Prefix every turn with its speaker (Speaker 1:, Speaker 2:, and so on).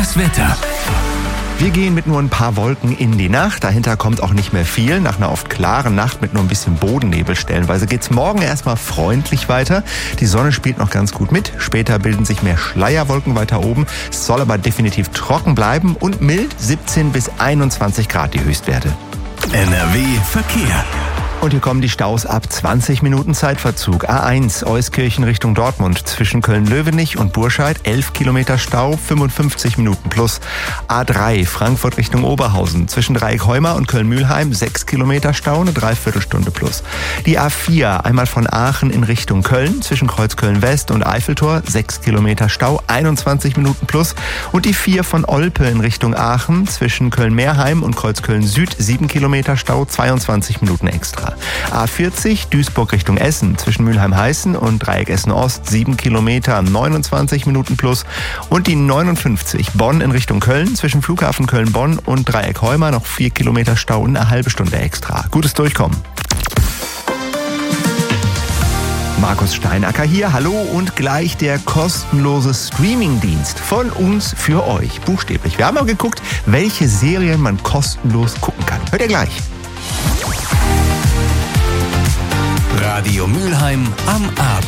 Speaker 1: Das Wetter.
Speaker 2: Wir gehen mit nur ein paar Wolken in die Nacht. Dahinter kommt auch nicht mehr viel. Nach einer oft klaren Nacht mit nur ein bisschen Bodennebel stellenweise geht's morgen erstmal freundlich weiter. Die Sonne spielt noch ganz gut mit. Später bilden sich mehr Schleierwolken weiter oben. Es soll aber definitiv trocken bleiben und mild, 17 bis 21 Grad die Höchstwerte.
Speaker 1: NRW Verkehr.
Speaker 2: Und hier kommen die Staus ab 20 Minuten Zeitverzug. A1 Euskirchen Richtung Dortmund zwischen Köln-Löwenich und Burscheid 11 Kilometer Stau, 55 Minuten plus. A3 Frankfurt Richtung Oberhausen zwischen Dreieck-Heuma und Köln-Mühlheim 6 Kilometer Stau, eine Dreiviertelstunde plus. Die A4 einmal von Aachen in Richtung Köln zwischen Kreuzköln-West und Eiffeltor 6 Kilometer Stau, 21 Minuten plus. Und die 4 von Olpe in Richtung Aachen zwischen Köln-Meerheim und Kreuzköln-Süd 7 Kilometer Stau, 22 Minuten extra. A40 Duisburg Richtung Essen zwischen Mülheim-Heißen und Dreieck Essen-Ost 7 Kilometer, 29 Minuten plus. Und die 59 Bonn in Richtung Köln zwischen Flughafen Köln-Bonn und Dreieck Heuma noch 4 Kilometer Stau und eine halbe Stunde extra. Gutes Durchkommen. Markus Steinacker hier, hallo und gleich der kostenlose Streamingdienst von uns für euch, buchstäblich. Wir haben mal geguckt, welche Serien man kostenlos gucken kann. Hört ihr gleich.
Speaker 1: Radio Mülheim am Abend.